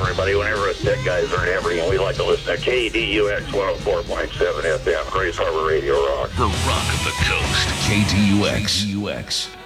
everybody. Whenever us tech guys are in everything, we like to listen to KDUX 104.7 FM, Grace Harbor Radio Rock. The rock of the coast. KDUX.